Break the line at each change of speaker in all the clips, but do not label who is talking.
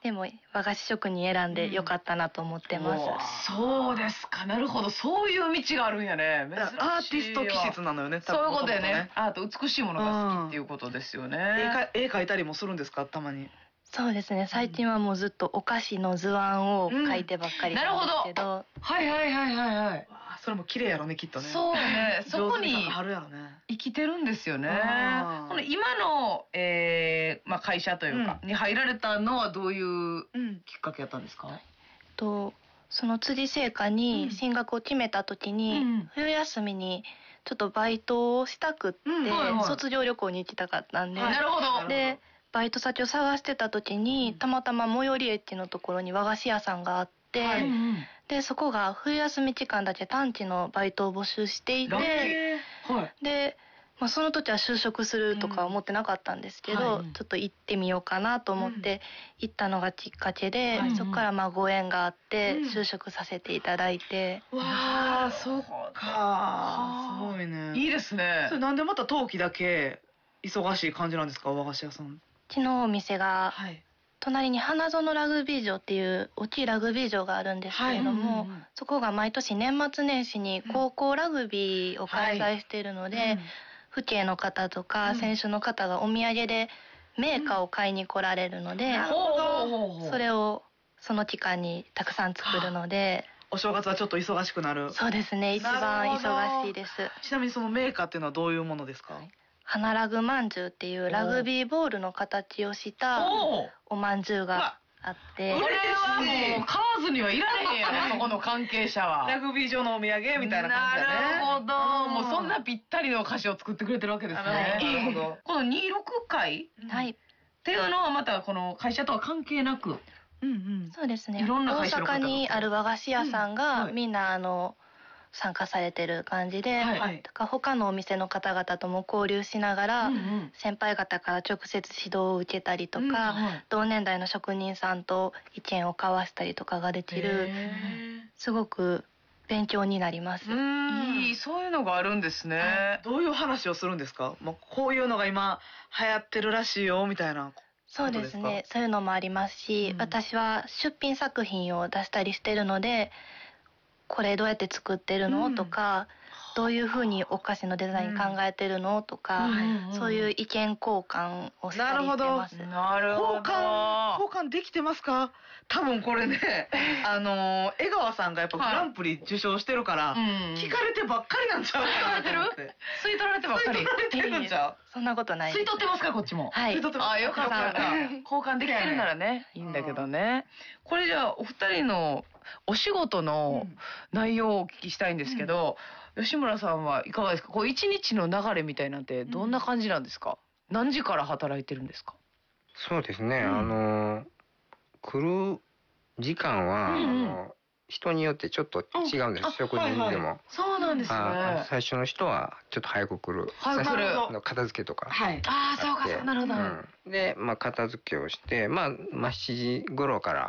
でも和菓子職人選んでよかったなと思ってます。
そうですか、なるほど、そういう道があるんやね。珍しいわ。
アーティスト気質なのよね。
そういうことだよね。アート、美しいものが好きっていうことですよね。
絵描いたりもするんですか、たまに。
そうですね、最近はもうずっとお菓子の図案を描いてばっかりなんですけど。
はいはいはいはいはい。
それも綺麗やろね、きっとね。
そうね、そこに
あるやろね。
生きてるんですよね。この今の、会社というか、に入られたのはどういうきっかけやったんですか？
その辻製菓に進学を決めた時に、冬休みにちょっとバイトをしたくって、卒業旅行に行きたかったんで。
なるほど。
で、バイト先を探してた時に、たまたま最寄り駅のところに和菓子屋さんがあって、で、そこが冬休み期間だけ短期のバイトを募集していて、で、その時は就職するとか思ってなかったんですけど、ちょっと行ってみようかなと思って行ったのがきっかけで、そこからご縁があって就職させていただいて。
わあ、そっか、すごいね。
いいですね。
それなんでまた冬季だけ忙しい感じなんですか、和菓子屋さん。
うちのお店が隣に花園ラグビー場っていう大きいラグビー場があるんですけれども、そこが毎年年末年始に高校ラグビーを開催しているので、父兄の方とか選手の方がお土産で銘菓を買いに来られるので、それをその期間にたくさん作るので。
お正月はちょっと忙しくなる。
そうですね、一番忙しいです。
ちなみにその銘菓っていうのはどういうものですか？
花ラグまんじゅうっていうラグビーボールの形をしたおまんじゅうがあって。
これはもう買わずにはいられへんやろ、そこの関係者は。
ラグビー場のお土産みたいな感じだね。
なるほど。もうそんなぴったりのお菓子を作ってくれてるわけですね。なるほど。この26回っていうのはまたこの会社とは関係なく。
そうですね。
いろんな会社の方が
大阪にある和菓子屋さんがみんな参加されてる感じで、他のお店の方々とも交流しながら、先輩方から直接指導を受けたりとか、同年代の職人さんと意見を交わしたりとかができる、すごく勉強になります。
いい、そういうのがあるんですね。
どういう話をするんですか？こういうのが今流行ってるらしいよみたいな。
そうですね、そういうのもありますし、私は出品作品を出したりしてるので、これどうやって作ってるのとか、どういうふうにお菓子のデザイン考えてるのとか、そういう意見交換をしたりしてます。
なるほど。
交換できてますか？多分これね、江川さんがやっぱグランプリ受賞してるから、聞かれてばっかりなんちゃうかなと思って。
吸い取られてばっかり。
吸い取られてるんちゃう？
そんなことない。
吸い取ってますか、こっちも。
はい。
吸い取ってます。
あ、よかった。交換できてるならね、いいんだけどね。これじゃあ、お二人のお仕事の内容をお聞きしたいんですけど、吉村さんはいかがですか？こう一日の流れみたいなんてどんな感じなんですか？何時から働いてるんですか？
そうですね、来る時間は、人によってちょっと違うんです。職人でも。
そうなんですね。
最初の人はちょっと早く来る。
早く来る。
片付けとか。
ああ、そうか、なるほど。
で、片付けをして、7時頃から、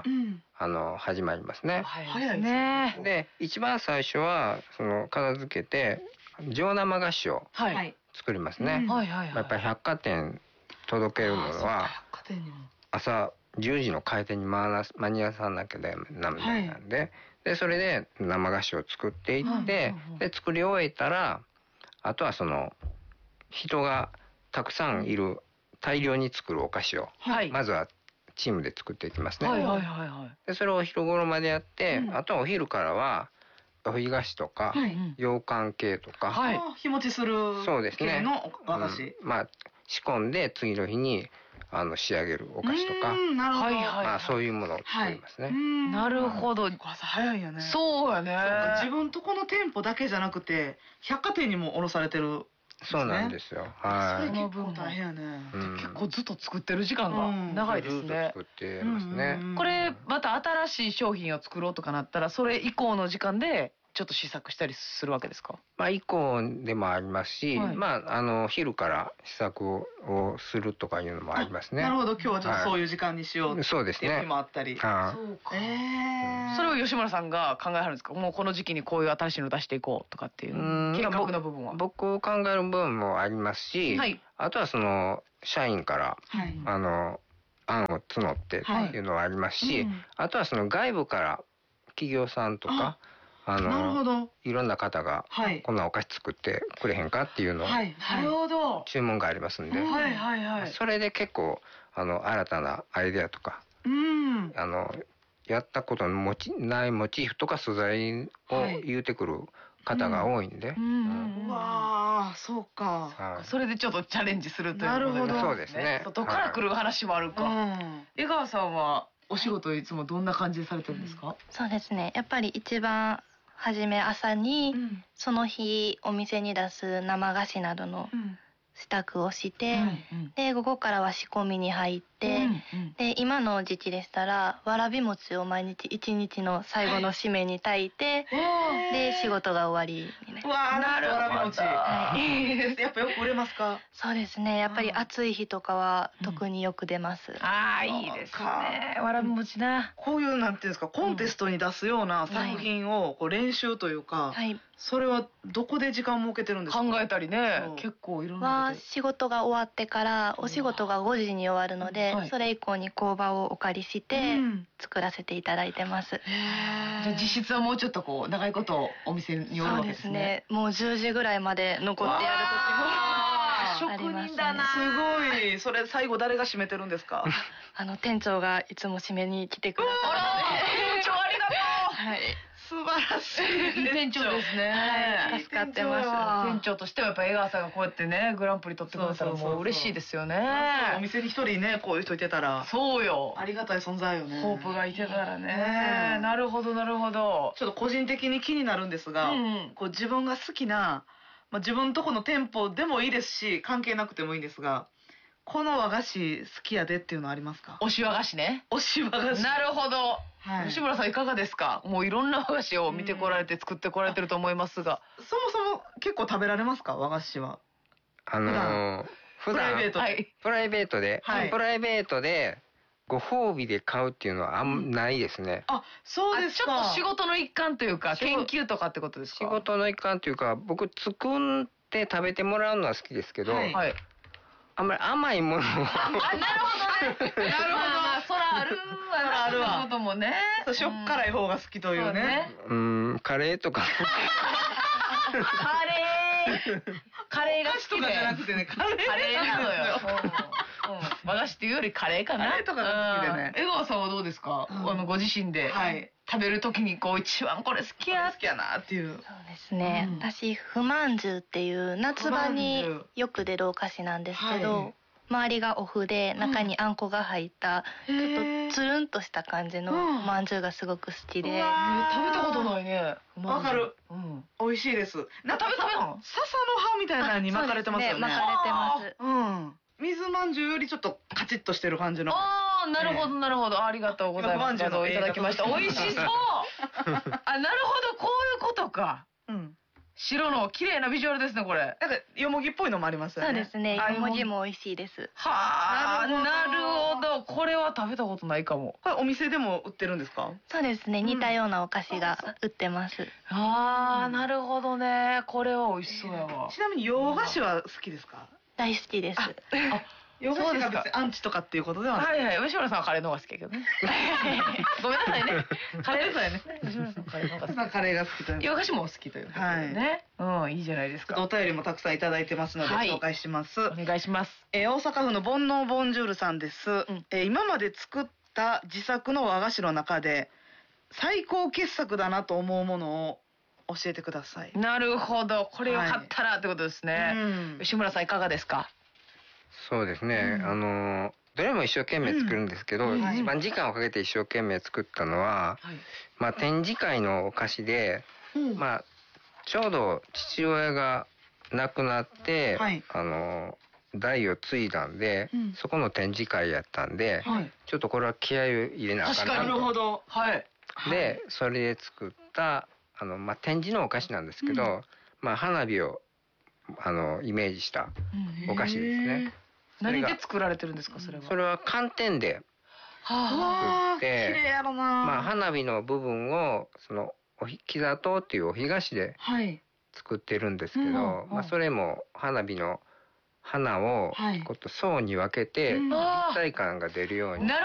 始まりますね。
早いね。
で、一番最初は、片付けて、上生菓子を作りますね。やっぱり百貨店届けるのは、朝10時の開店に間に合わなきゃダメなんで、それで生菓子を作っていって、で、作り終えたら、あとは人がたくさんいる大量に作るお菓子を、まずはチームで作っていきますね。で、それをお昼頃までやって、あとはお昼からは、おひ菓子とか、羊羹系とか、
日持ちする系の和菓子。
仕込んで次の日に仕上げるお菓子とか、そういうものを作りますね。
なるほど。
朝早いよね。
そうやね。
自分とこの店舗だけじゃなくて百貨店にも卸されてる。
そうなんですよ。
それ結構大変やね。
結構ずっと作ってる時間が長いですね。
ずっと作ってますね。
これまた新しい商品を作ろうとかなったら、それ以降の時間でちょっと試作したりするわけですか？
以降でもありますし、昼から試作をするとかいうのもありますね。
なるほど、今日はちょっとそういう時間にしようっていう日もあったり。
そうか。それを吉村さんが考えはるんですか？もうこの時期にこういう新しいの出していこうとかっていう計画の部分は。
僕考える部分もありますし、あとは社員から、 案を募ってっていうのはありますし、あとはその外部から企業さんとか
なるほど、
いろんな方がこんなお菓子作ってくれへんかっていうのを注文がありますんで、それで結構新たなアイデアとか、やったことのないモチーフとか素材を言うてくる方が多いんで、
うわー、そうか、
それでちょっとチャレンジするということで、
そうですね。
外から来る話もあるか。江川さんはお仕事いつもどんな感じでされてるんですか？
そうですね、やっぱり一番初め朝にその日お店に出す生菓子などの支度をして、で午後からは仕込みに入って、で今の時期でしたらわらび餅を毎日一日の最後の締めに炊いて、で仕事が終わりになります。
なるほど。わらび餅、やっぱよく売れますか？
そうですね、やっぱり暑い日とかは特によく出ます。
いいですね、わらび餅な。
こういうなんていうんですか、コンテストに出すような作品をこう練習というか、それはどこで時間設けてるんですか？
考えたりね、結構いろんな。
仕事が終わってからお仕事が5時に終わるので、それ以降に工場をお借りして作らせていただいてます。
じゃあ実質はもうちょっとこう長いことお店におるわけですね。
そうですね、もう10時ぐらいまで残ってやる時もありますね。
職人だな。
すごい。それ最後誰が締めてるんですか？
店長がいつも締めに来てくださるので。
店長ありがとう。
はい。
素晴らしい
店長ですね。
助かってます。
店長としてはやっぱ江川さんがこうやってねグランプリ取ってくださるのも嬉しいですよね。
お店に一人ねこういう人いてたら、
そうよ、
ありがたい存在よね。
ホープがいてたらね。なるほどなるほど。
ちょっと個人的に気になるんですが、こう自分が好きな、自分とこの店舗でもいいですし関係なくてもいいんですが、この和菓子好きやでっていうのありますか？
推し和菓子ね。
推し和菓子。
なるほど。吉村さんいかがですか？もういろんな和菓子を見てこられて作ってこられてると思いますが、
そもそも結構食べられますか？和菓子は。
普段
プライベート
でプライベートでご褒美で買うっていうのはないですね。
そうですか。
ちょっと仕事の一環というか研究とかってことですか？
仕事の一環というか、僕作って食べてもらうのは好きですけど、あんまり甘いものを。なるほどね。なるほど。
そらあるわ。あるわ。こともね。
しょっ辛い方が好きというね。
カレーとか。
カレーが好きで。
じゃなくてね、カレー
なのよ。和菓子っていうよりカレーかな。
カレーとかが好きでね。
江川さんはどうですか？ご自身で食べるときにこう一番これ好きやなっていう。
そうですね。私不満じゅうっていう夏場によく出るお菓子なんですけど、周りがお麩で中にあんこが入ったちょっとつるんとした感じのまんじゅうがすごく好きで。
食べたことないね。
わかる。美味しいです。
食べたの？笹の葉
みたいなのに巻かれてますよね。
巻かれてます。
水まんじゅうよりちょっとカチッとしてる感じの。
なるほどなるほど。ありがとうございます。いただきました。美味しそう。なるほど、こういうことか。白の綺麗なビジュアルですね、これ。
なんかよもぎっぽいのもありますよね。
そうですね。よもぎも美味しいです。
なるほど。これは食べたことないかも。
これお店でも売ってるんですか？
そうですね。似たようなお菓子が売ってます。
なるほどね。これは美味しそうやわ。
ちなみに洋菓子は好きですか？
大好きです。
洋菓子が別にアンチとかっていうことではない。
吉村さんはカレーの方が好きやけどね。ごめんなさいね。カレーですよね。吉村さんカレーの方が好き。
カレーが好きという。
洋菓子も好きということでね。いいじゃないですか。
お便りもたくさんいただいてますので紹介します。お
願いします。
大阪府の煩悩ボンジュールさんです。今まで作った自作の和菓子の中で最高傑作だなと思うものを教えてください。
なるほど。これよかったらってことですね。吉村さんいかがですか？
そうですね。どれも一生懸命作るんですけど、一番時間をかけて一生懸命作ったのは、展示会のお菓子で、ちょうど父親が亡くなって、代を継いだんで、そこの展示会やったんで、ちょっとこれは気合を入れなあかんなと。
なるほど。
で、それで作った展示のお菓子なんですけど、花火をイメージしたお菓子ですね。
何で作られてるんですか？それは。
それは寒天で作って、花火の部分をその木砂糖っていうお干菓子で作ってるんですけど、それも花火の花をこう層に分けて立体感が出るように。